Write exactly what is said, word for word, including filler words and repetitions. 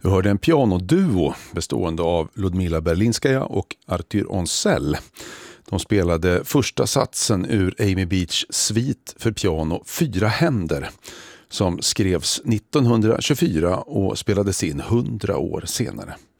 Vi hörde en pianoduo bestående av Ludmila Berlinskaja och Arthur Ancel. De spelade första satsen ur Amy Beach svit för piano Fyra händer som skrevs nittonhundratjugofyra och spelades in hundra år senare.